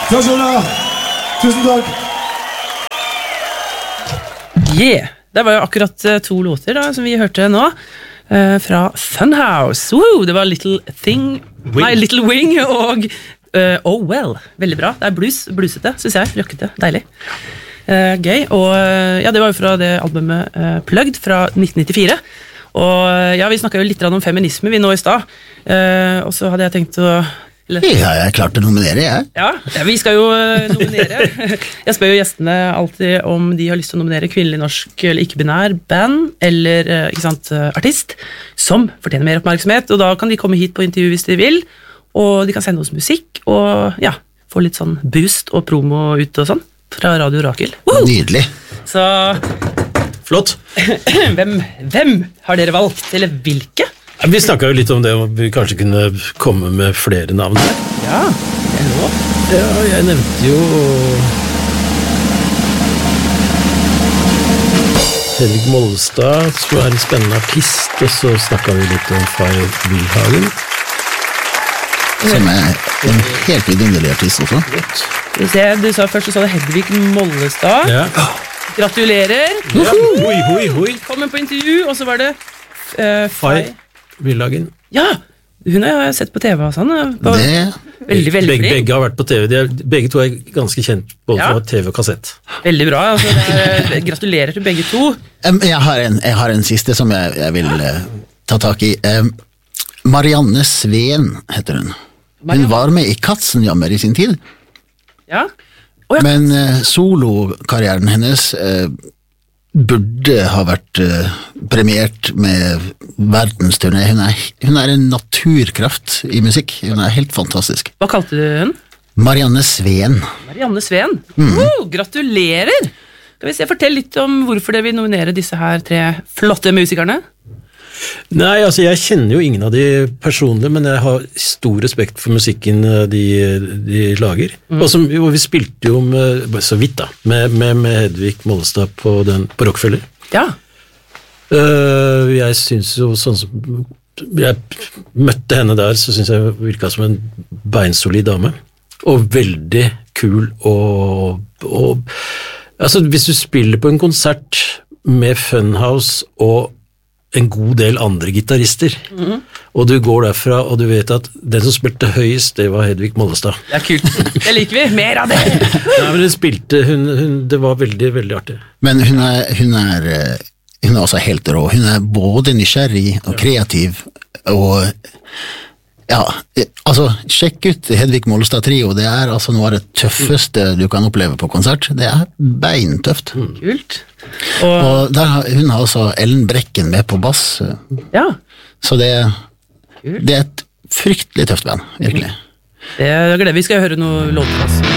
Takk skal du ha. Tusen takk. Yeah, det var jo akkurat 2 låter da, som vi hørte nå, fra Funhouse. Woo, det var Little Wing og Oh Well. Veldig bra. Det er bluesete, synes jeg. Røkkete, deilig. Gøy. Og ja, det var jo fra det albumet Plugged fra 1994. Og ja, vi snakket jo litt om feminisme vi nå i sted. Og så hadde jeg tenkt å... Ja, jeg er klar til å nominere, jeg. Ja, vi skal jo nominere. Jeg spør jo gjestene alltid om de har lyst til å nominere kvinnelig norsk eller ikke-binær band, eller ikke sant, artist, som fortjener mer oppmerksomhet, og da kan de komme hit på intervju hvis de vil, og de kan sende oss musikk, og ja, få litt sånn boost og promo ut og sånn, fra Radio Rakel. Nydelig. Så... Flott. Hvem har dere valgt, eller hvilke? Vi snakket jo litt om det, om vi kanskje kunne komme med flere navn der. Ja, det er lov. Ja, jeg nevnte jo Hedvig Mollestad, som er en spennende artist, og så snakket vi litt om Fay Wilhagen. Som er en helt vidunderlig artist også. Du sa først, du sa det Hedvig Mollestad. Ja. Gratulerer. Ja. Hoi. Kom på intervju, og så var det Fay Wilhagen. Ja, hun har jeg sett på TV og sånn. Veldig Begge har vært på TV. Begge to er ganske kjent både fra TV og kassett. Veldig bra, altså, gratulerer til begge to. Jeg har en siste som jeg vil ta tak i. Marianne Sveen heter hun. Hun var med i Katzenjammer i sin tid. Ja. Men solokarrieren hennes burde ha vært premiert med verdensturné. Hun er en naturkraft i musikk. Hun er helt fantastisk. Hva kalte du hun? Marianne Sveen. Marianne Sveen. Gratulerer! Skal vi se, fortell litt om hvorfor dere vil nominere disse her 3 flotte musikerne. Nei, altså jeg kjenner jo ingen av de personlig, men jeg har stor respekt for musikken de lager. Og vi spilte jo så vidt da, med Hedvig Mollestad på Rockefeller. Ja. Jeg synes jo sånn som jeg møtte henne der, så synes jeg virket som en beinsolid dame. Og veldig kul og altså hvis du spiller på en konsert med Funhouse og en god del andre gitarister, og du går derfra, og du vet at den som spilte høyest, det var Hedvig Mollestad. Det er kult. Det liker vi. Mer av det! Nei, men hun spilte, det var veldig, veldig artig. Men hun er også helt rå. Hun er både nysgjerrig og kreativ, og ja, altså, sjekk ut Hedvig Mollestad Trio. Det er altså noe av det tøffeste du kan oppleve på konsert. Det er beintøft. Kult. Og hun har også Ellen Brekken med på bass. Ja. Så det er et fryktelig tøft band, virkelig. Vi skal høre noe låter.